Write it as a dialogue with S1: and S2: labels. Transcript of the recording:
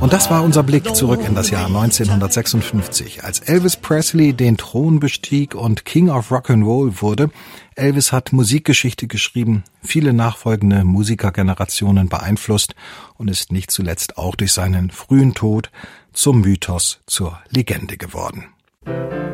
S1: Und das war unser Blick zurück in das Jahr 1956, als Elvis Presley den Thron bestieg und King of Rock'n'Roll wurde. Elvis hat Musikgeschichte geschrieben, viele nachfolgende Musikergenerationen beeinflusst und ist nicht zuletzt auch durch seinen frühen Tod zum Mythos, zur Legende geworden.